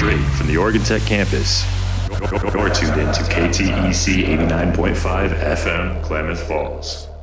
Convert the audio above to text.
Straight from the Oregon Tech campus, you're tuned in to KTEC 89.5 FM, Klamath Falls.